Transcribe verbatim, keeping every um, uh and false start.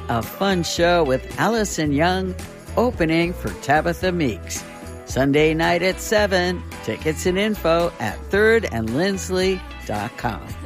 a fun show with Allison Young opening for Tabitha Meeks. Sunday night at seven. Tickets and info at third and lindsley dot com.